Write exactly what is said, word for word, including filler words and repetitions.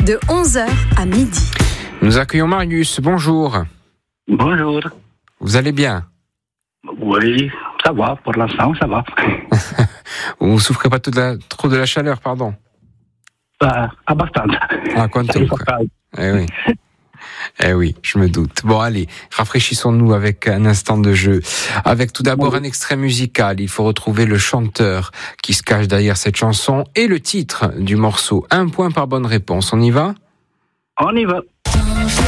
de onze heures à midi. Nous accueillons Marius, bonjour. Bonjour. Vous allez bien? Oui, ça va, pour l'instant, ça va. Vous ne souffrez pas trop de la, trop de la chaleur, pardon? Ah, abbastanza. Ah, quanto? Eh oui. Eh oui, je me doute. Bon, allez, rafraîchissons-nous avec un instant de jeu. Avec tout d'abord un extrait musical. Il faut retrouver le chanteur qui se cache derrière cette chanson et le titre du morceau. Un point par bonne réponse. On y va? On y va.